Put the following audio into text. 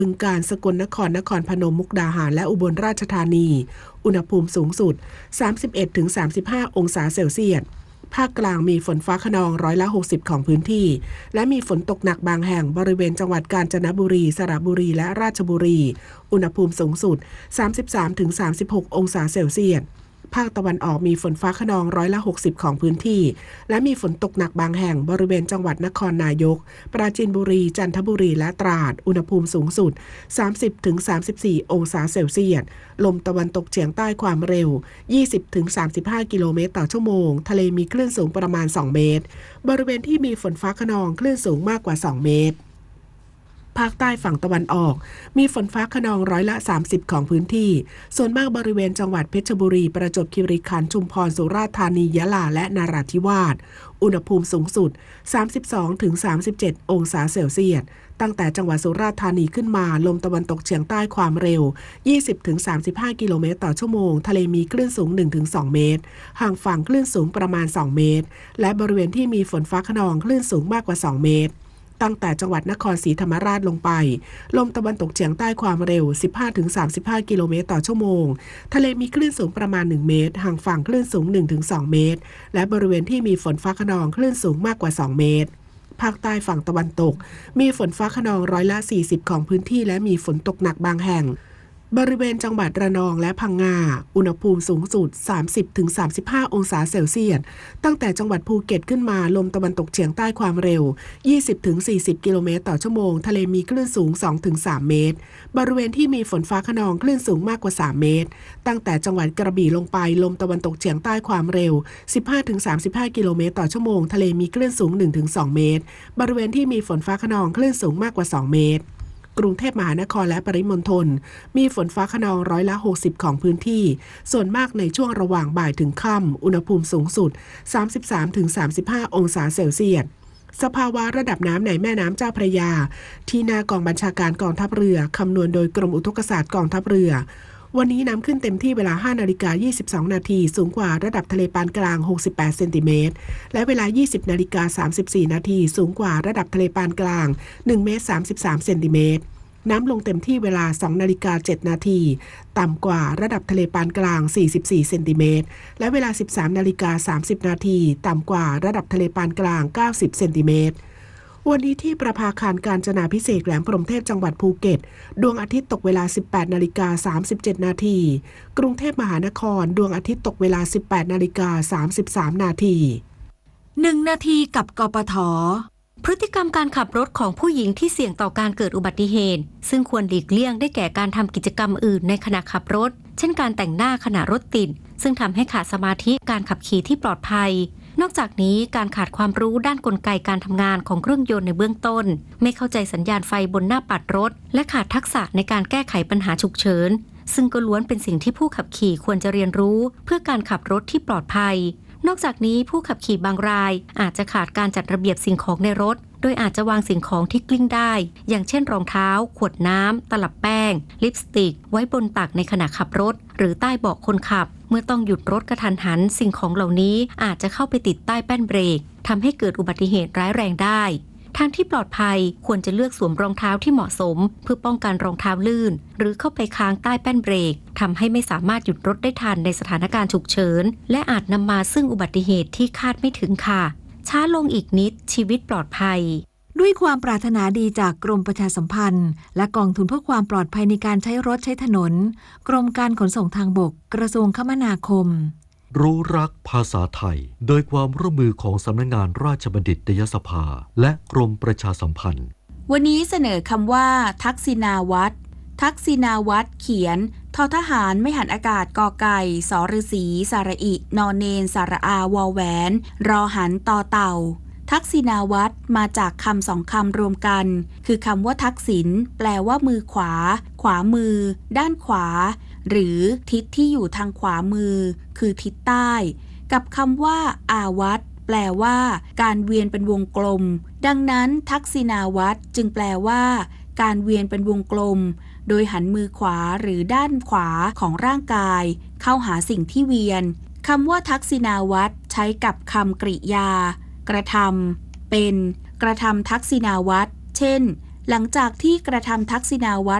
บึงกาฬ สกลนคร นครพนม มุกดาหารและอุบลราชธานีอุณหภูมิสูงสุด 31-35 องศาเซลเซียสภาคกลางมีฝนฟ้าคะนอง60%ของพื้นที่และมีฝนตกหนักบางแห่งบริเวณจังหวัดกาญจนบุรีสระบุรีและราชบุรีอุณหภูมิสูงสุด 33-36 องศาเซลเซียสภาคตะวันออกมีฝนฟ้าคะนอง60%ของพื้นที่และมีฝนตกหนักบางแห่งบริเวณจังหวัดนครนายกปราจีนบุรีจันทบุรีและตราดอุณหภูมิสูงสุด 30-34 องศาเซลเซียสลมตะวันตกเฉียงใต้ความเร็ว 20-35 กิโลเมตรต่อชั่วโมงทะเลมีคลื่นสูงประมาณ 2 เมตรบริเวณที่มีฝนฟ้าคะนองคลื่นสูงมากกว่า 2 เมตรภาคใต้ฝั่งตะวันออกมีฝนฟ้าคะนอง30%ของพื้นที่ส่วนมากบริเวณจังหวัดเพชรบุรีประจวบคีรีขันธ์ชุมพรสุราษฎร์ธานียะลาและนราธิวาสอุณหภูมิสูงสุด 32-37 องศาเซลเซียสตั้งแต่จังหวัดสุราษฎร์ธานีขึ้นมาลมตะวันตกเฉียงใต้ความเร็ว 20-35 กิโลเมตรต่อชั่วโมงทะเลมีคลื่นสูง 1-2 เมตรห่างฝั่งคลื่นสูงประมาณ 2 เมตรและบริเวณที่มีฝนฟ้าคะนองคลื่นสูงมากกว่า 2 เมตรตั้งแต่จังหวัดนครศรีธรรมราชลงไปลมตะวันตกเฉียงใต้ความเร็ว 15-35 กิโลเมตรต่อชั่วโมงทะเลมีคลื่นสูงประมาณ 1 เมตรห่างฝั่งคลื่นสูง 1-2 เมตรและบริเวณที่มีฝนฟ้าคะนองคลื่นสูงมากกว่า 2 เมตรภาคใต้ฝั่งตะวันตกมีฝนฟ้าคะนอง40%ของพื้นที่และมีฝนตกหนักบางแห่งบริเวณจังหวัดระนองและพังงาอุณหภูมิสูงสุด 30-35 องศาเซลเซียสตั้งแต่จังหวัดภูเก็ตขึ้นมาลมตะวันตกเฉียงใต้ความเร็ว 20-40 กิโลเมตรต่อชั่วโมงทะเลมีคลื่นสูง 2-3 เมตรบริเวณที่มีฝนฟ้าคะนองคลื่นสูงมากกว่า 3 เมตรตั้งแต่จังหวัดกระบี่ลงไปลมตะวันตกเฉียงใต้ความเร็ว 15-35 กิโลเมตรต่อชั่วโมงทะเลมีคลื่นสูง 1-2 เมตรบริเวณที่มีฝนฟ้าคะนองคลื่นสูงมากกว่า 2 เมตรกรุงเทพมหานครและปริมณฑลมีฝนฟ้าคะนอง60%ของพื้นที่ส่วนมากในช่วงระหว่างบ่ายถึงค่ำอุณหภูมิสูงสุด 33-35 องศาเซลเซียสสภาวะระดับน้ำในแม่น้ำเจ้าพระยาที่หน้ากองบัญชาการกองทัพเรือคำนวณโดยกรมอุทกศาสตร์กองทัพเรือวันนี้น้ำขึ้นเต็มที่เวลา 5:22 นาทีสูงกว่าระดับทะเลปานกลาง68เซนติเมตรและเวลา 20:34 นาทีสูงกว่าระดับทะเลปานกลาง1 เมตร 33 เซนติเมตรน้ำลงเต็มที่เวลา 2:07 นาทีต่ำกว่าระดับทะเลปานกลาง44เซนติเมตรและเวลา 13:30 นาทีต่ำกว่าระดับทะเลปานกลาง90เซนติเมตรวันนี้ที่ประภาคารกาญจนาภิเษกแหลมพรหมเทพจังหวัดภูเก็ตดวงอาทิตย์ตกเวลา 18:37 นาทีกรุงเทพมหานครดวงอาทิตย์ตกเวลา 18:33 นาที 1 นาทีกับกปท.พฤติกรรมการขับรถของผู้หญิงที่เสี่ยงต่อการเกิดอุบัติเหตุซึ่งควรหลีกเลี่ยงได้แก่การทำกิจกรรมอื่นในขณะขับรถเช่นการแต่งหน้าขณะรถติดซึ่งทำให้ขาดสมาธิการขับขี่ที่ปลอดภัยนอกจากนี้การขาดความรู้ด้านกลไกการทำงานของเครื่องยนต์ในเบื้องต้นไม่เข้าใจสัญญาณไฟบนหน้าปัดรถและขาดทักษะในการแก้ไขปัญหาฉุกเฉินซึ่งก็ล้วนเป็นสิ่งที่ผู้ขับขี่ควรจะเรียนรู้เพื่อการขับรถที่ปลอดภัยนอกจากนี้ผู้ขับขี่บางรายอาจจะขาดการจัดระเบียบสิ่งของในรถโดยอาจจะวางสิ่งของที่กลิ้งได้อย่างเช่นรองเท้าขวดน้ำตลับแป้งลิปสติกไว้บนตักในขณะขับรถหรือใต้เบาะคนขับเมื่อต้องหยุดรถกระทันหันสิ่งของเหล่านี้อาจจะเข้าไปติดใต้แป้นเบรกทำให้เกิดอุบัติเหตุร้ายแรงได้ทางที่ปลอดภัยควรจะเลือกสวมรองเท้าที่เหมาะสมเพื่อป้องกันรองเท้าลื่นหรือเข้าไปค้างใต้แป้นเบรกทำให้ไม่สามารถหยุดรถได้ทันในสถานการณ์ฉุกเฉินและอาจนำมาซึ่งอุบัติเหตุที่คาดไม่ถึงค่ะช้าลงอีกนิดชีวิตปลอดภัยด้วยความปรารถนาดีจากกรมประชาสัมพันธ์และกองทุนเพื่อความปลอดภัยในการใช้รถใช้ถนนกรมการขนส่งทางบกกระทรวงคมนาคมรู้รักภาษาไทยโดยความร่วมมือของสำนักงานราชบัณฑิตยสภาและกรมประชาสัมพันธ์วันนี้เสนอคำว่าทักษิณาวัตรทักษิณาวัตรเขียนททหารไม่หันอากาศกอไก่สฤษีสระอินอเนนสระอาวอแหวนรอหันต่อเต่าทักษิณาวัตรมาจากคำ2 คำรวมกันคือคำว่าทักษิณแปลว่ามือขวาขวามือด้านขวาหรือทิศที่อยู่ทางขวามือคือทิศใต้กับคำว่าอาวัตรแปลว่าการเวียนเป็นวงกลมดังนั้นทักษิณาวัตรจึงแปลว่าการเวียนเป็นวงกลมโดยหันมือขวาหรือด้านขวาของร่างกายเข้าหาสิ่งที่เวียนคำว่าทักษิณาวัตรใช้กับคำกริยากระทำเป็นกระทำทักษิณาวัตรเช่นหลังจากที่กระทำทักษิณาวัตร